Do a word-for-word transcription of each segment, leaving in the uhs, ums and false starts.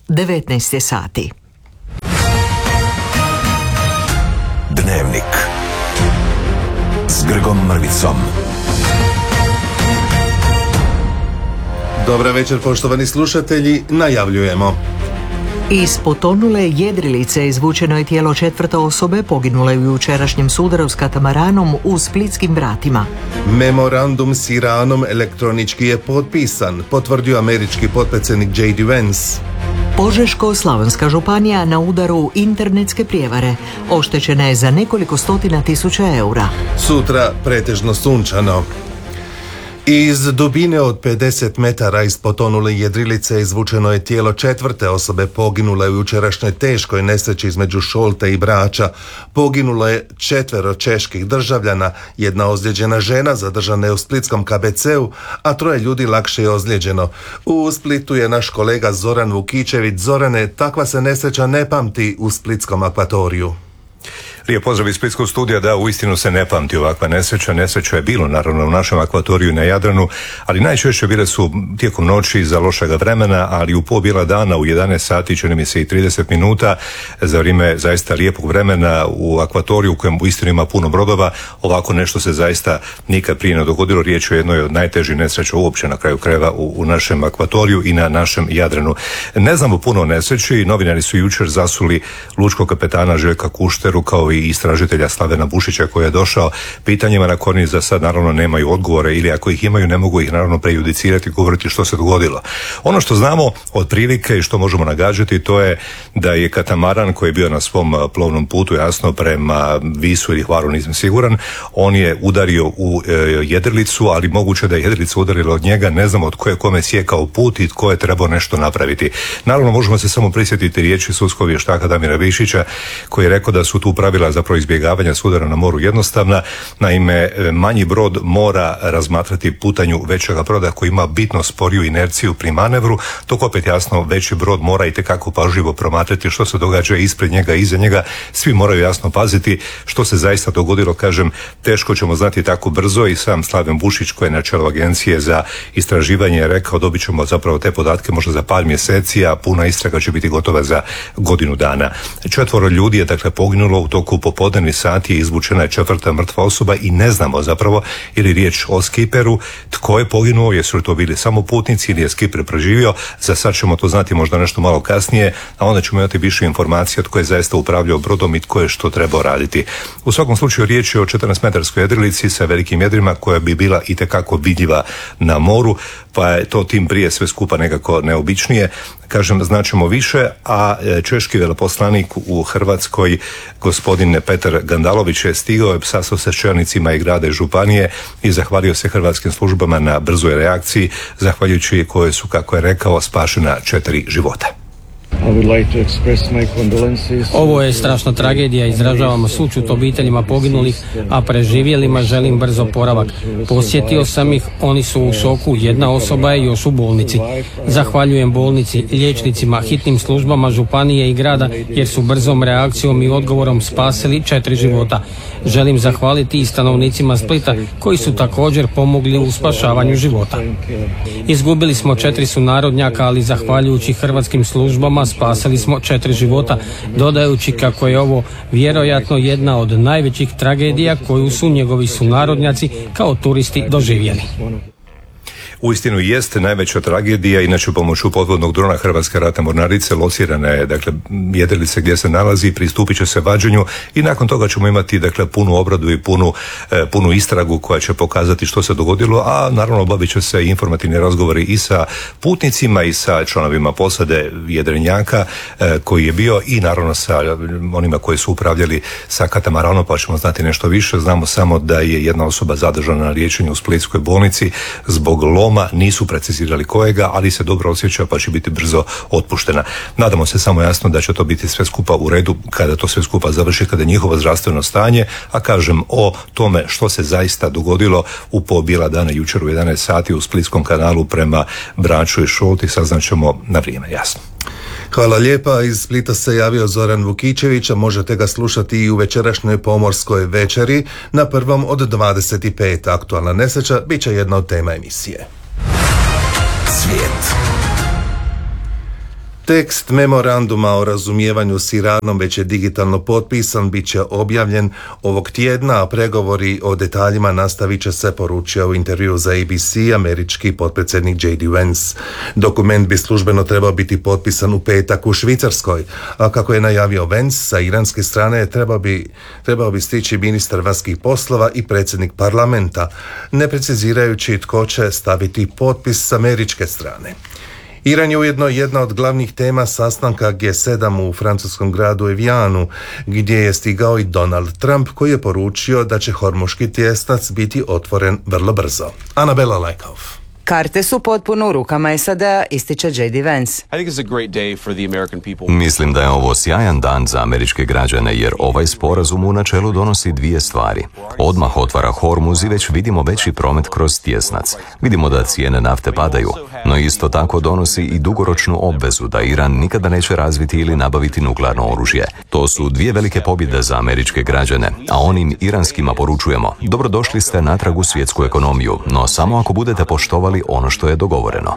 devetnaest je sati. Dnevnik s Grgom Mrvicom. Dobar večer, poštovani slušatelji, najavljujemo. Iz potonule jedrilice izvučeno je tijelo četvrte osobe poginule u jučerašnjem sudaru s katamaranom u Splitskim vratima. Memorandum s Iranom elektronički je potpisan, potvrdio američki potpredsjednik J D Vance. Požeško-slavonska županija na udaru internetske prijevare. Oštećena je za nekoliko stotina tisuća eura. Sutra pretežno sunčano. Iz dubine od pedeset metara iz potonule jedrilice izvučeno je tijelo četvrte osobe poginule u jučerašnjoj teškoj nesreći između Šolte i Brača. Poginulo je četvero čeških državljana, jedna ozlijeđena žena zadržana je u splitskom K B C-u, a troje ljudi lakše je ozlijeđeno. U Splitu je naš kolega Zoran Vukičević. Zorane, takva se nesreća ne pamti u splitskom akvatoriju. Lijep pozdrav iz Splitskog studija. Da, uistinu se ne pamti ovakva nesreća. Nesreća je bilo naravno u našem akvatoriju na Jadranu, ali najčešće bile su tijekom noći za lošega vremena, ali u po bijela dana u jedanaest sati, čini mi se i trideset minuta, za vrijeme zaista lijepog vremena u akvatoriju u kojem uistinu ima puno brodova. Ovako nešto se zaista nikad prije ne dogodilo. Riječ je o jednoj od najtežih nesreća uopće na kraju krajeva u, u našem akvatoriju i na našem Jadranu. Ne znamo puno o nesreći. Novinari su jučer zasuli lučkog kapetana Željka Kušteru kao i istražitelja Slavena Bušića koji je došao pitanjima na koji za sad naravno nemaju odgovore, ili ako ih imaju ne mogu ih naravno prejudicirati i govoriti što se dogodilo. Ono što znamo od prilike i što možemo nagađati, to je da je katamaran koji je bio na svom plovnom putu, jasno, prema Visu ili Hvaru, nisam siguran, on je udario u e, jedrilicu, ali moguće da je jedrilica udarila od njega, ne znamo od koje kome sjekao put i tko je trebao nešto napraviti. Naravno možemo se samo prisjetiti riječi sudskog vještaka Damira Višića koji je rekao da su tu pravila zapravo izbjegavanja sudara na moru jednostavna. Naime, manji brod mora razmatrati putanju većega broda koji ima bitno sporiju inerciju pri manevru, dok opet jasno veći brod mora itekako pažljivo promatrati što se događa ispred njega, iza njega. Svi moraju jasno paziti što se zaista dogodilo. Kažem, teško ćemo znati tako brzo i sam Slaven Bušić koji je na čelu agencije za istraživanje je rekao dobit ćemo zapravo te podatke možda za par mjeseci, a puna istraga će biti gotova za godinu dana. Četvoro ljudi je dakle poginulo u toku popodnevnih sati, izvučena je četvrta mrtva osoba i ne znamo zapravo ili riječ o skiperu, tko je poginuo, jesu li to bili samo putnici ili je skiper preživio. Za sad ćemo to znati možda nešto malo kasnije, a onda ćemo imati više informacija tko je zaista upravljao brodom i tko je što trebao raditi. U svakom slučaju riječ je o četrnaestmetarskoj jedrilici sa velikim jedrima koja bi bila itekako vidljiva na moru, pa je to tim prije sve skupa nekako neobičnije. Kažem, značimo više, a češki veleposlanik u Hrvatskoj, gospodin Petar Gandalović, je stigao, je sastao se s čelnicima i grada i županije i zahvalio se hrvatskim službama na brzoj reakciji, zahvaljujući koje su, kako je rekao, spašena četiri života. Ovo je strašna tragedija, izražavamo sućut obiteljima poginulih, a preživjelima želim brzo oporavak. Posjetio sam ih, oni su u šoku, jedna osoba je još u bolnici. Zahvaljujem bolnici, liječnicima, hitnim službama županije i grada jer su brzom reakcijom i odgovorom spasili četiri života. Želim zahvaliti i stanovnicima Splita koji su također pomogli u spašavanju života. Izgubili smo četiri sunarodnjaka, ali zahvaljujući hrvatskim službama spasili smo četiri života, dodajući kako je ovo vjerojatno jedna od najvećih tragedija koju su njegovi sunarodnjaci kao turisti doživjeli. Uistinu jeste najveća tragedija, inače pomoću podvodnog drona Hrvatske ratne mornarice locirana je dakle jedrilica gdje se nalazi, pristupit će se vađenju i nakon toga ćemo imati dakle punu obradu i punu, e, punu istragu koja će pokazati što se dogodilo, a naravno obavit će se informativni razgovori i sa putnicima i sa članovima posade jedrenjaka e, koji je bio i naravno sa onima koji su upravljali sa katamaranom, pa ćemo znati nešto više. Znamo samo da je jedna osoba zadržana na liječenju u Splitskoj bolnici zbog loma, nisu precizirali kojega, ali se dobro osjeća pa će biti brzo otpuštena. Nadamo se samo jasno da će to biti sve skupa u redu kada to sve skupa završi, kada je njihovo zdravstveno stanje, a kažem o tome što se zaista dogodilo u po bijela dana jučer u jedanaest sati u Splitskom kanalu prema Braču i Šolti saznaćemo na vrijeme, jasno. Hvala lijepa. Iz Splita se javio Zoran Vukičević, a možete ga slušati i u večerašnjoj pomorskoj večeri na prvom od dvadeset pet. Aktualna nesreća bit će jedna od tema emisije. Svijet. Tekst memoranduma o razumijevanju s Iranom već je digitalno potpisan, bit će objavljen ovog tjedna, a pregovori o detaljima nastavit će se, poručio u intervju za A B C američki potpredsjednik J D Vance. Dokument bi službeno trebao biti potpisan u petak u Švicarskoj, a kako je najavio Vance, sa iranske strane trebao bi, trebao bi stići ministar vanjskih poslova i predsjednik parlamenta, ne precizirajući tko će staviti potpis s američke strane. Iran je ujedno jedna od glavnih tema sastanka G sedam u francuskom gradu Evianu, gdje je stigao i Donald Trump, koji je poručio da će Hormuški tjesnac biti otvoren vrlo brzo. Anabela Lajkov. Karte su potpuno u rukama S A D-a, ističe J D Vance. Mislim da je ovo sjajan dan za američke građane, jer ovaj sporazum u načelu donosi dvije stvari. Odmah otvara Hormuz i već vidimo veći promet kroz tjesnac. Vidimo da cijene nafte padaju, no isto tako donosi i dugoročnu obvezu da Iran nikada neće razviti ili nabaviti nuklearno oružje. To su dvije velike pobjede za američke građane, a onim iranskima poručujemo: dobrodošli ste natrag u svjetsku ekonomiju, no samo ako budete poštovali ono što je dogovoreno.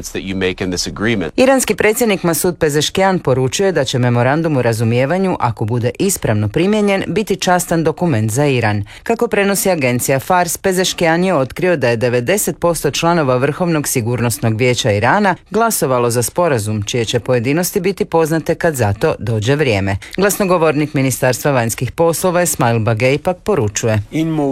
Iranski predsjednik Masud Pezeškian poručuje da će memorandum o razumijevanju, ako bude ispravno primijenjen, biti častan dokument za Iran. Kako prenosi agencija Fars, Pezeškian je otkrio da je devedeset posto članova Vrhovnog sigurnosnog vijeća Irana glasovalo za sporazum, čije će pojedinosti biti poznate kad za to dođe vrijeme. Glasnogovornik Ministarstva vanjskih poslova Esmail Bagej pak poručuje: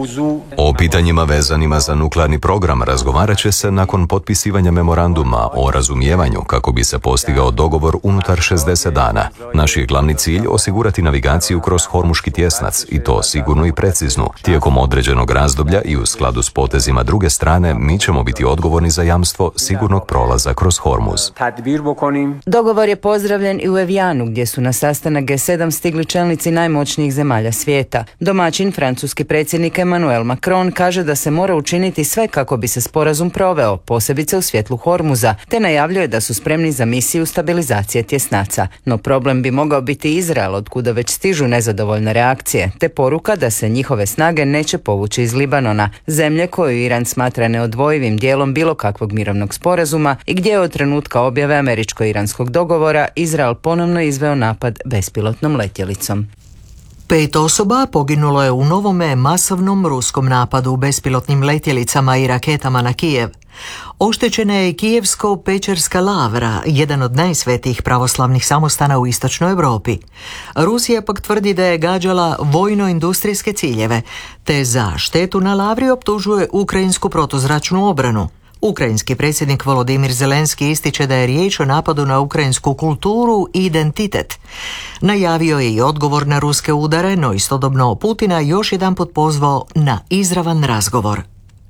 o pitanjima vezanima za nuklearni program razgovarat će se nakon potpisivanja memoranduma o razumijevanju kako bi se postigao dogovor unutar šezdeset dana. Naš je glavni cilj osigurati navigaciju kroz Hormuški tjesnac, i to sigurno i preciznu. Tijekom određenog razdoblja i u skladu s potezima druge strane, mi ćemo biti odgovorni za jamstvo sigurnog prolaza kroz Hormuz. Dogovor je pozdravljen i u Evianu, gdje su na sastanak G sedam stigli čelnici najmoćnijih zemalja svijeta. Domaćin, francuski predsjednik Emmanuel Macron, kaže da se mora učiniti sve kako bi se sporazum proveo, posebice u svjetlu Hormuza, te najavljuje da su spremni za misiju stabilizacije tjesnaca. No problem bi mogao biti Izrael, od kuda već stižu nezadovoljne reakcije, te poruka da se njihove snage neće povući iz Libanona, zemlje koju Iran smatra neodvojivim dijelom bilo kakvog mirovnog sporazuma i gdje je od trenutka objave američko-iranskog dogovora Izrael ponovno izveo napad bespilotnom letjelicom. Pet osoba poginulo je u novome masovnom ruskom napadu bespilotnim letjelicama i raketama na Kijev. Oštećena je i Kijevsko-Pečerska lavra, jedan od najsvetijih pravoslavnih samostana u istočnoj Europi. Rusija pak tvrdi da je gađala vojno-industrijske ciljeve, te za štetu na lavri optužuje ukrajinsku protuzračnu obranu. Ukrajinski predsjednik Volodimir Zelenski ističe da je riječ o napadu na ukrajinsku kulturu i identitet. Najavio je i odgovor na ruske udare, no istodobno Putina još jedanput pozvao na izravan razgovor.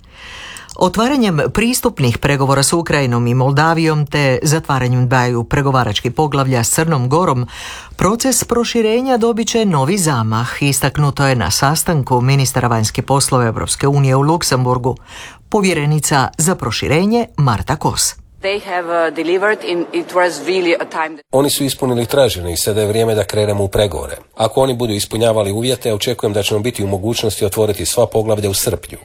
Otvaranjem pristupnih pregovora s Ukrajinom i Moldavijom te zatvaranjem dvaju pregovaračkih poglavlja s Crnom Gorom, proces proširenja dobit će novi zamah, istaknuto je na sastanku ministara vanjskih poslova Europske unije u Luksemburgu. Povjerenica za proširenje Marta Kos. Oni su ispunili tražene i sada je vrijeme da krenemo u pregovore. Ako oni budu ispunjavali uvjete, očekujem da ćemo biti u mogućnosti otvoriti sva poglavlja u srpnju.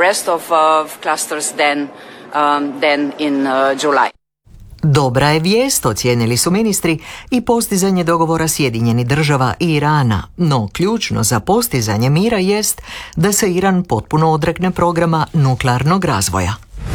Dobra je vijest, ocijenili su ministri, i postizanje dogovora Sjedinjenih država i Irana, no ključno za postizanje mira jest da se Iran potpuno odrekne programa nuklearnog razvoja.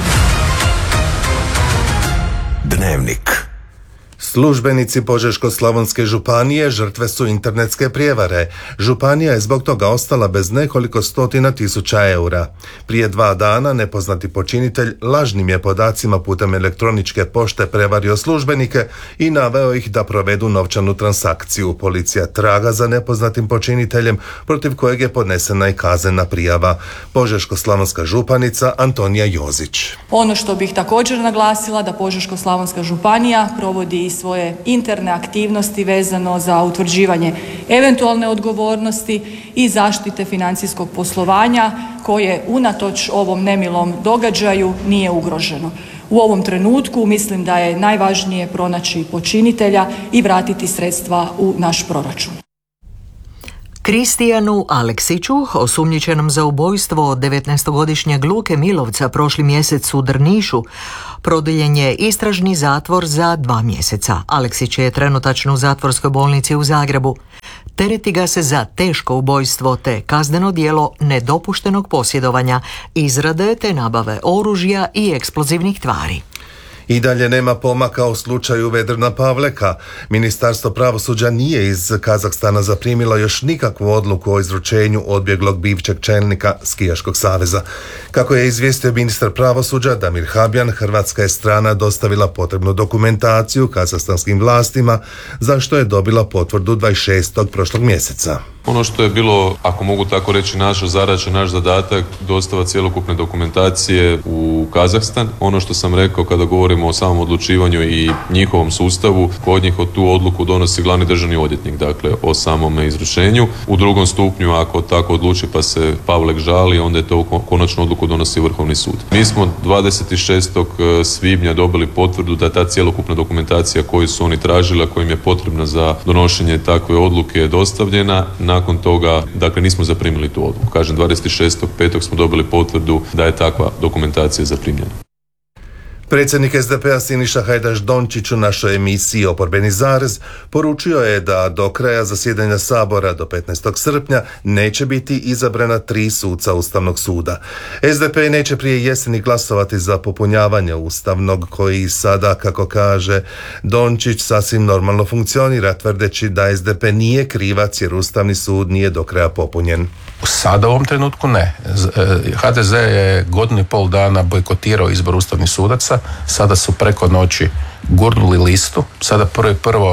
Dnevnik. Službenici Požeško-slavonske županije žrtve su internetske prijevare. Županija je zbog toga ostala bez nekoliko stotina tisuća eura. Prije dva dana nepoznati počinitelj lažnim je podacima putem elektroničke pošte prevario službenike i naveo ih da provedu novčanu transakciju. Policija traga za nepoznatim počiniteljem, protiv kojeg je podnesena i kaznena prijava. Požeško-slavonska županica Antonija Jozić. Ono što bih također naglasila da Požeško-slavonska županija provodi svoje interne aktivnosti vezano za utvrđivanje eventualne odgovornosti i zaštite financijskog poslovanja koje unatoč ovom nemilom događaju nije ugroženo. U ovom trenutku mislim da je najvažnije pronaći počinitelja i vratiti sredstva u naš proračun. Kristijanu Aleksiću, osumnjičenom za ubojstvo devetnaestogodišnjeg Luke Milovca prošli mjesec u Drnišu, produljen je istražni zatvor za dva mjeseca. Aleksić je trenutačno u zatvorskoj bolnici u Zagrebu. Tereti ga se za teško ubojstvo te kazneno djelo nedopuštenog posjedovanja, izrade te nabave oružja i eksplozivnih tvari. I dalje nema pomaka u slučaju Vedrana Pavleka. Ministarstvo pravosuđa nije iz Kazahstana zaprimilo još nikakvu odluku o izručenju odbjeglog bivšeg čelnika Skijaškog saveza. Kako je izvijestio ministar pravosuđa Damir Habjan, hrvatska je strana dostavila potrebnu dokumentaciju kazahstanskim vlastima, za što je dobila potvrdu dvadeset šestog prošlog mjeseca. Ono što je bilo, ako mogu tako reći, naša zadaća, naš zadatak, dostava cjelokupne dokumentacije u Kazahstan. Ono što sam rekao kada govorimo o samom odlučivanju i njihovom sustavu, kod njih tu odluku donosi glavni državni odvjetnik, dakle o samom izručenju. U drugom stupnju, ako tako odluči pa se Pavlek žali, onda je to konačnu odluku donosi Vrhovni sud. Mi smo dvadeset šestog svibnja dobili potvrdu da ta cjelokupna dokumentacija koju su oni tražili, a kojim je potrebna za donošenje takve odluke je dostavljena. Nakon toga, dakle, nismo zaprimili tu odluku. Kažem, dvadeset šestog petog smo dobili potvrdu da je takva dokumentacija zaprimljena. Predsjednik es de pe-a Siniša Hajdaš Dončić u našoj emisiji Oporbeni zarez poručio je da do kraja zasjedanja Sabora do petnaestog srpnja neće biti izabrana tri suca Ustavnog suda. es de pe neće prije jeseni glasovati za popunjavanje Ustavnog, koji sada, kako kaže Dončić, sasvim normalno funkcionira, tvrdeći da es de pe nije krivac jer Ustavni sud nije do kraja popunjen. Sada u ovom trenutku ne. ha de ze je godinu i pol dana bojkotirao izbor ustavnih sudaca, sada su preko noći gurnuli listu, sada prvo i prvo uh,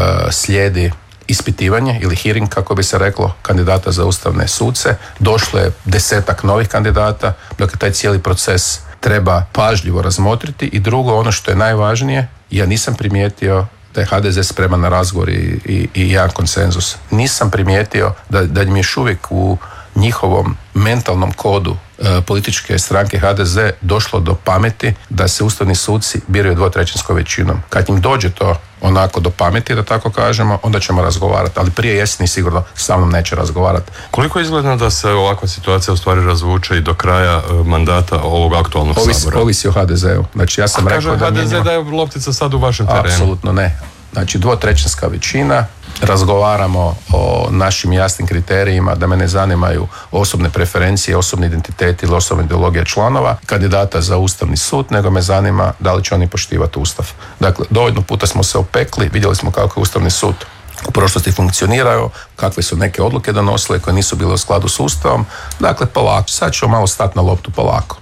slijedi ispitivanje ili hearing, kako bi se reklo, kandidata za ustavne suce. Došlo je desetak novih kandidata, dakle taj cijeli proces treba pažljivo razmotriti. I drugo, ono što je najvažnije, ja nisam primijetio da je ha de ze spreman na razgovor i, i, i jedan konsenzus. Nisam primijetio da, da im još uvijek u njihovom mentalnom kodu e, političke stranke ha de ze došlo do pameti da se ustavni suci biraju dvotrećinskom većinom. Kad im dođe to onako do pameti, da tako kažemo, onda ćemo razgovarati, ali prije jeseni sigurno sa mnom neće razgovarati. Koliko je izgledno da se ovakva situacija u stvari razvuče i do kraja mandata ovog aktualnog Ovis, sabora? Ovisi o ha de ze-u. Znači, ja sam A rekao kaže da ha de ze mijenjamo... da je loptica sad u vašem terenu. Apsolutno ne. Znači, dvotrećinska većina, razgovaramo o našim jasnim kriterijima, da me ne zanimaju osobne preferencije, osobni identitet ili osobna ideologija članova kandidata za Ustavni sud, nego me zanima da li će oni poštivati Ustav. Dakle, dovoljno puta smo se opekli, vidjeli smo kako je Ustavni sud u prošlosti funkcionirao, kakve su neke odluke donosile koje nisu bile u skladu s Ustavom. Dakle, polako. Sad ću malo stati na loptu polako.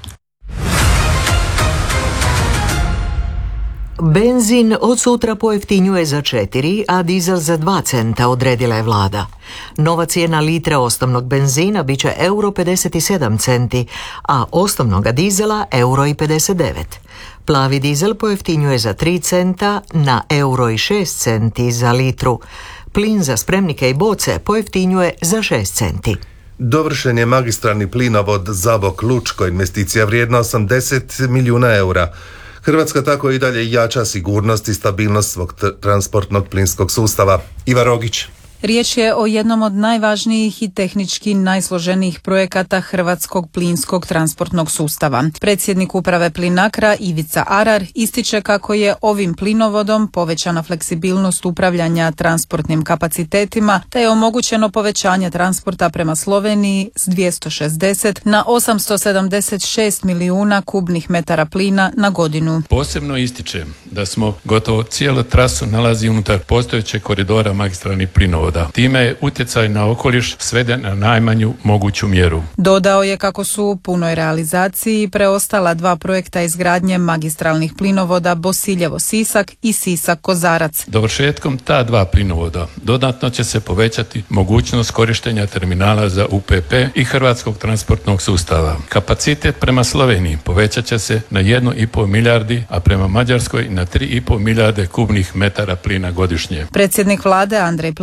Benzin od sutra pojeftinjuje za četiri, a dizel za dva centa, odredila je vlada. Nova cijena litre osnovnog benzina bit će euro pedeset sedam centi, a osnovnoga dizela euro i pedeset devet. Plavi dizel pojeftinjuje za tri centa na euro i šest centi za litru. Plin za spremnike i boce pojeftinjuje za šest centi. Dovršen je magistralni plinovod Zabok-Lučko, investicija vrijedna osamdeset milijuna eura. Hrvatska tako i dalje jača sigurnost i stabilnost svog t- transportnog plinskog sustava. Iva Rogić. Riječ je o jednom od najvažnijih i tehnički najsloženijih projekata hrvatskog plinskog transportnog sustava. Predsjednik uprave Plinacra Ivica Arar ističe kako je ovim plinovodom povećana fleksibilnost upravljanja transportnim kapacitetima, te je omogućeno povećanje transporta prema Sloveniji s dvjesto šezdeset na osamsto sedamdeset šest milijuna kubnih metara plina na godinu. Posebno ističem da smo gotovo cijelu trasu nalazi unutar postojećeg koridora magistralnih plinovoda. Time je utjecaj na okoliš sveden na najmanju moguću mjeru. Dodao je kako su u punoj realizaciji preostala dva projekta izgradnje magistralnih plinovoda Bosiljevo-Sisak i Sisak-Kozarac. Dovršetkom ta dva plinovoda dodatno će se povećati mogućnost korištenja terminala za u pe pe i hrvatskog transportnog sustava. Kapacitet prema Sloveniji povećat će se na jednu i pol milijardi, a prema Mađarskoj na tri i pol milijarde kubnih metara plina godišnje. Predsjednik vlade Andrej Plenković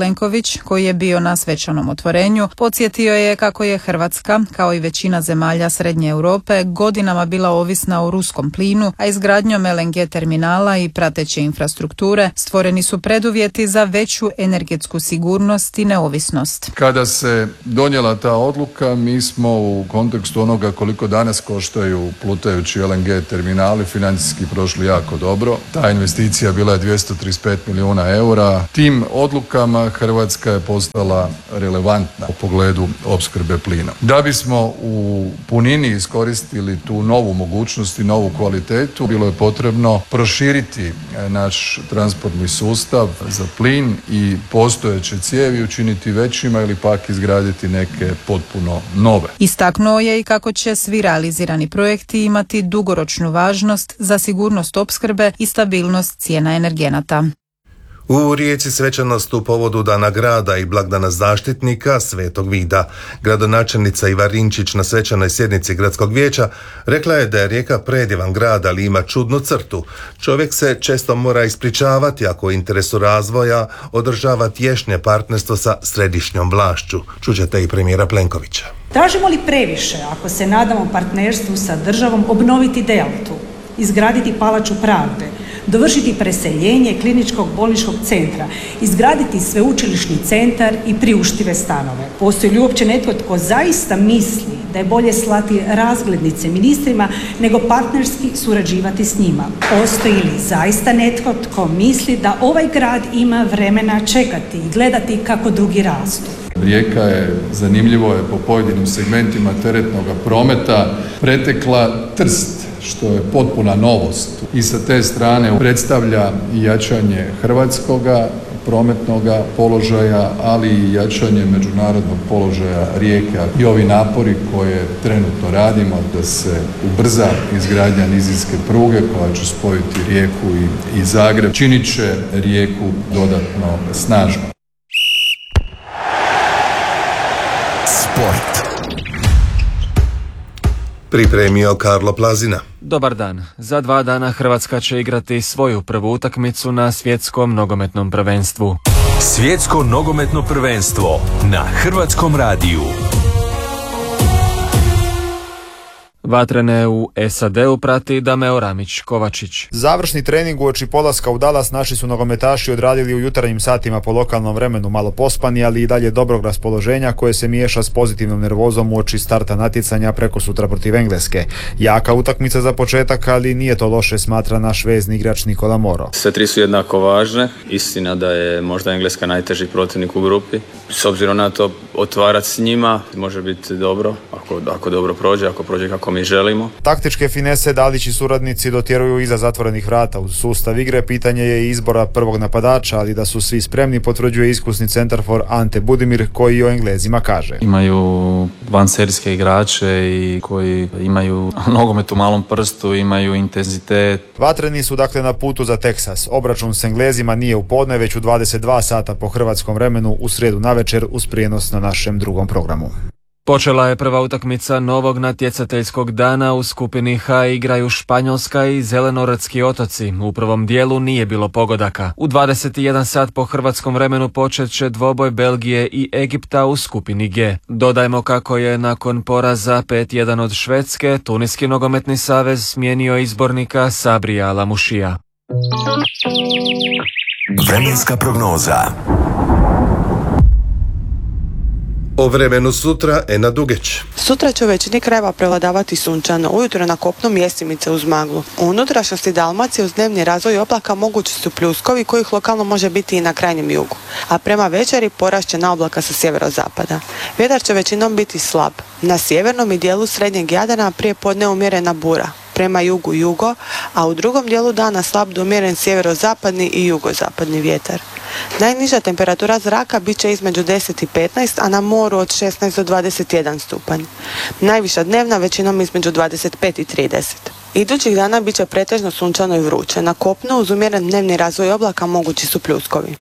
Plenković, koji je bio na svečanom otvorenju, podsjetio je kako je Hrvatska, kao i većina zemalja Srednje Europe, godinama bila ovisna o ruskom plinu, a izgradnjom el en ge terminala i prateće infrastrukture stvoreni su preduvjeti za veću energetsku sigurnost i neovisnost. Kada se donijela ta odluka, mi smo u kontekstu onoga koliko danas koštaju plutajući el en ge terminali financijski prošli jako dobro. Ta investicija bila je dvjesto trideset pet milijuna eura. Tim odlukama Hrvatska je postala relevantna u pogledu opskrbe plina. Da bismo u punini iskoristili tu novu mogućnost i novu kvalitetu, bilo je potrebno proširiti naš transportni sustav za plin i postojeće cijevi učiniti većima ili pak izgraditi neke potpuno nove. Istaknuo je i kako će svi realizirani projekti imati dugoročnu važnost za sigurnost opskrbe i stabilnost cijena energenata. U Rijeci svečanost u povodu Dana grada i blagdana zaštitnika Svetog Vida. Gradonačelnica Iva Rinčić na svečanoj sjednici gradskog vijeća rekla je da je Rijeka predivan grad, ali ima čudnu crtu. Čovjek se često mora ispričavati ako u interesu razvoja održava tješnje partnerstvo sa središnjom vlašću. Čućete i premijera Plenkovića. Tražimo li previše ako se nadamo partnerstvu sa državom obnoviti Deltu, izgraditi Palaču pravde, dovršiti preseljenje kliničkog bolničkog centra, izgraditi sveučilišni centar i priuštive stanove? Postoji li uopće netko tko zaista misli da je bolje slati razglednice ministrima nego partnerski surađivati s njima? Postoji li zaista netko tko misli da ovaj grad ima vremena čekati i gledati kako drugi rastu? Rijeka je, zanimljivo je, po pojedinim segmentima teretnog prometa pretekla Trst, što je potpuna novost. I sa te strane predstavlja jačanje hrvatskoga prometnoga položaja, ali i jačanje međunarodnog položaja Rijeke. I ovi napori koje trenutno radimo da se ubrza izgradnja nizinske pruge koja će spojiti Rijeku i, i Zagreb, činit će Rijeku dodatno snažno. Sport. Pripremio Karlo Plazina. Dobar dan. Za dva dana Hrvatska će igrati svoju prvu utakmicu na svjetskom nogometnom prvenstvu. Svjetsko nogometno prvenstvo na Hrvatskom radiju. Vatrene u es a de-u prati Dameo Ramić-Kovačić. Završni trening uoči polaska u Dallas naši su nogometaši odradili u jutarnjim satima po lokalnom vremenu, malo pospani, ali i dalje dobrog raspoloženja koje se miješa s pozitivnom nervozom uoči starta natjecanja preko sutra protiv Engleske. Jaka utakmica za početak, ali nije to loše, smatra naš vezni igrač Nikola Moro. Sve tri su jednako važne. Istina da je možda Engleska najteži protivnik u grupi. S obzirom na to, otvarati s njima može biti dobro, ako, ako dobro prođe, ako prođe kako mi želimo. Taktičke finese Dalić i suradnici dotjeruju iza zatvorenih vrata uz sustav igre. Pitanje je izbora prvog napadača, ali da su svi spremni potvrđuje iskusni centarfor Ante Budimir, koji o Englezima kaže. Imaju vanserijske igrače i koji imaju nogomet u malom prstu, imaju intenzitet. Vatreni su dakle na putu za Teksas. Obračun s Englezima nije u podne, već u dvadeset dva sata po hrvatskom vremenu u srijedu navečer uz prijenos na našem drugom programu. Počela je prva utakmica novog natjecateljskog dana. U skupini H igraju Španjolska i Zelenorodski otoci. U prvom dijelu nije bilo pogodaka. U dvadeset jedan sat po hrvatskom vremenu počet će dvoboj Belgije i Egipta u skupini G. Dodajmo kako je nakon poraza pet jedan od Švedske Tuniski nogometni savez smijenio izbornika Sabrija Alamušija. Vremenska prognoza. O vremenu sutra, Ena Dugeć. Sutra će u većini krajeva prevladavati sunčano, ujutro na kopnu mjestimice uz maglu. U unutrašnjosti Dalmacije uz dnevni razvoj oblaka mogući su pljuskovi kojih lokalno može biti i na krajnjem jugu. A prema večeri porast će na oblaka sa sjeverozapada. Vjetar će većinom biti slab. Na sjevernom i dijelu srednjeg Jadrana prije podne umjerena bura. Prema jugu jugo, a u drugom dijelu dana slab do umjeren sjeverozapadni i jugozapadni vjetar. Najniža temperatura zraka bit će između deset i petnaest, a na moru od šesnaest do dvadeset jedan stupanj. Najviša dnevna većinom između dvadeset pet i trideset. Idućih dana bit će pretežno sunčano i vruće. Na kopnu uz umjeren dnevni razvoj oblaka mogući su pljuskovi.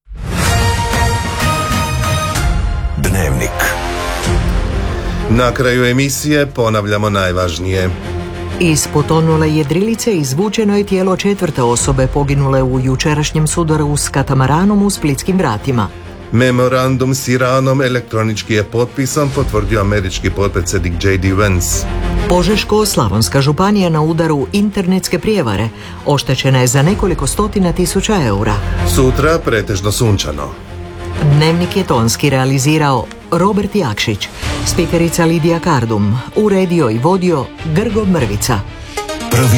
Dnevnik. Na kraju emisije ponavljamo najvažnije. Iz potonule jedrilice izvučeno je tijelo četvrte osobe poginule u jučerašnjem sudaru s katamaranom u Splitskim vratima. Memorandum s Iranom elektronički je potpisan, potvrdio američki potpredsjednik J D Vance. Požeško-slavonska županija na udaru internetske prijevare oštećena je za nekoliko stotina tisuća eura. Sutra pretežno sunčano. Dnevnik je tonski realizirao Robert Jakšić, spikerica Lidija Kardum, uredio i vodio Grgo Mrvica.